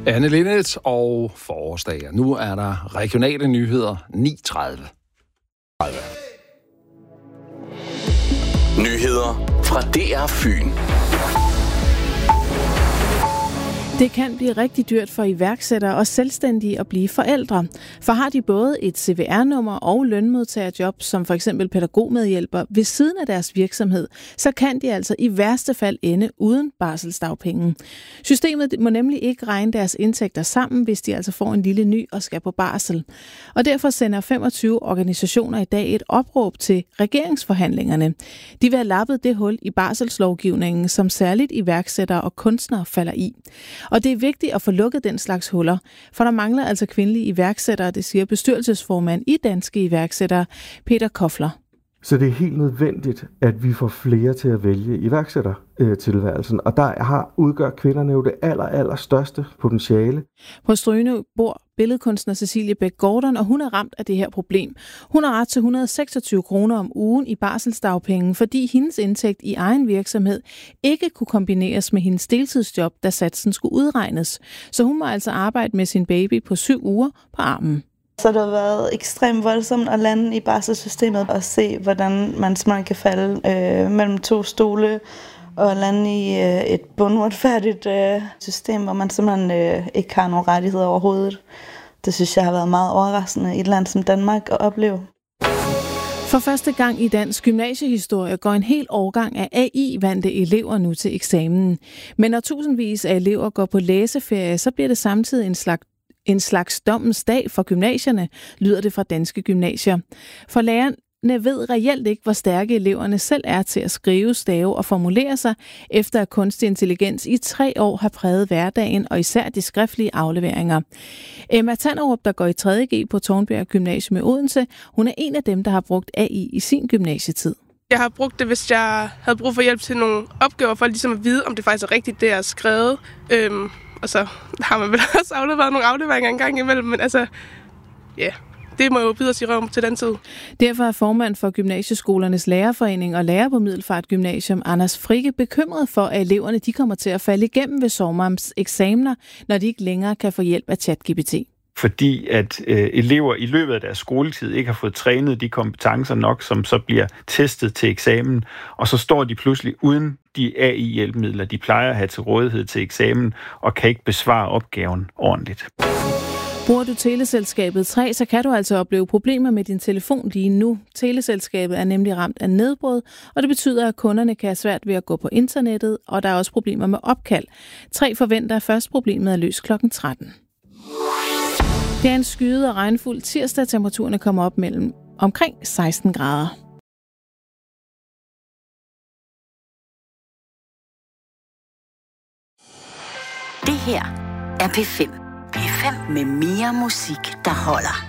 Anne Linnet og forårsdager. Nu er der regionale nyheder 9:30. Nyheder fra DR Fyn. Det kan blive rigtig dyrt for iværksættere og selvstændige at blive forældre. For har de både et CVR-nummer og lønmodtagerjob, som for eksempel pædagogmedhjælper, ved siden af deres virksomhed, så kan de altså i værste fald ende uden barselsdagpenge. Systemet må nemlig ikke regne deres indtægter sammen, hvis de altså får en lille ny og skal på barsel. Og derfor sender 25 organisationer i dag et opråb til regeringsforhandlingerne. De vil have lappet det hul i barselslovgivningen, som særligt iværksættere og kunstnere falder i. Og det er vigtigt at få lukket den slags huller, for der mangler altså kvindelige iværksættere, det siger bestyrelsesformand i Danske Iværksættere, Peter Kofler. Så det er helt nødvendigt, at vi får flere til at vælge iværksættertilværelsen, og der udgør kvinderne jo det allerstørste potentiale. På Strynø bor billedkunstner Cecilie Bæk Gordon, og hun er ramt af det her problem. Hun har ret til 126 kroner om ugen i barselsdagpenge, fordi hendes indtægt i egen virksomhed ikke kunne kombineres med hendes deltidsjob, da satsen skulle udregnes. Så hun må altså arbejde med sin baby på 7 uger på armen. Så det har været ekstremt voldsomt at lande i barselssystemet og se, hvordan man simpelthen kan falde mellem 2 stole og lande i et bundretfærdigt system, hvor man simpelthen ikke har nogen rettigheder overhovedet. Det synes jeg har været meget overraskende i et land som Danmark at opleve. For første gang i dansk gymnasiehistorie går en hel årgang af AI-vante elever nu til eksamen. Men når tusindvis af elever går på læseferie, så bliver det samtidig en slags dommens dag for gymnasierne, lyder det fra Danske Gymnasier. For lærerne ved reelt ikke, hvor stærke eleverne selv er til at skrive, stave og formulere sig, efter at kunstig intelligens i 3 år har præget hverdagen og især de skriftlige afleveringer. Emma Tanderup, der går i 3.G på Tornbjerg Gymnasium i Odense, hun er en af dem, der har brugt AI i sin gymnasietid. Jeg har brugt det, hvis jeg havde brug for hjælp til nogle opgaver, for ligesom at vide, om det faktisk er rigtigt, det jeg har skrevet. Og så har man vel også afleveret nogle afleveringer en gang imellem, men altså, ja, det må jo bide os i røven til den tid. Derfor er formand for Gymnasieskolernes Lærerforening og lærer på Middelfart Gymnasium, Anders Frigge, bekymret for, at eleverne de kommer til at falde igennem ved SORMAMs eksamener, når de ikke længere kan få hjælp af ChatGPT. Fordi at elever i løbet af deres skoletid ikke har fået trænet de kompetencer nok, som så bliver testet til eksamen, og så står de pludselig uden de AI-hjælpemidler, de plejer at have til rådighed til eksamen, og kan ikke besvare opgaven ordentligt. Bruger du teleselskabet 3, så kan du altså opleve problemer med din telefon lige nu. Teleselskabet er nemlig ramt af nedbrud, og det betyder, at kunderne kan have svært ved at gå på internettet, og der er også problemer med opkald. 3 forventer, at først problemet er løst kl. 13. Det er en skyet og regnfuld tirsdag. Temperaturerne kommer op mellem omkring 16 grader. Det her er P5. P5 med mere musik, der holder.